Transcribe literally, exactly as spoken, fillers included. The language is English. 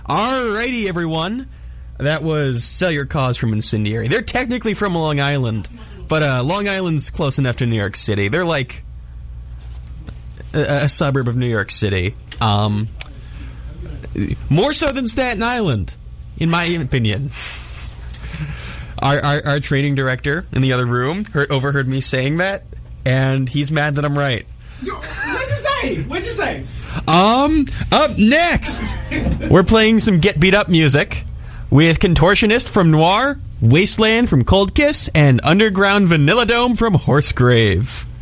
Alrighty, everyone. That was Sell Your Cause from Incendiary. They're technically from Long Island, but uh, Long Island's close enough to New York City. They're like a, a suburb of New York City. Um, more so than Staten Island, in my opinion. Our, our, our training director in the other room heard, overheard me saying that, and he's mad that I'm right. What'd you say? What'd you say? Um, up next, we're playing some Get Beat Up music with Contortionist from Noir, Wasteland from Cold Kiss, and Underground Vanilla Dome from Horsegrave.